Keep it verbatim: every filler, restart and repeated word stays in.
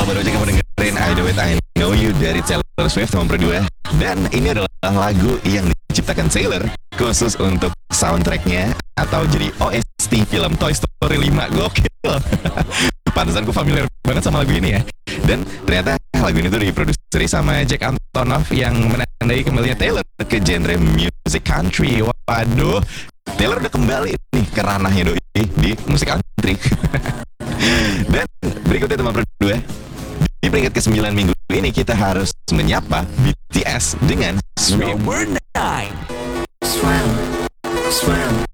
Kalau baru aja kamu dengerin I Do It I Know You dari Taylor Swift nomor dua. Dan ini adalah lagu yang diciptakan Taylor khusus untuk soundtracknya atau jadi O S T film Toy Story lima. Gokil. Pantesan gue familiar banget sama lagu ini ya. Dan ternyata lagu ini tuh diproduksi sama Jack Antonoff yang menandai kembalinya Taylor ke genre music country. Waduh, Taylor udah kembali nih ke ranahnya doi di musik country. Dan berikutnya nomor dua. Di peringkat kesembilan minggu ini kita harus menyapa B T S dengan Swim. Number nine. Swim, swim.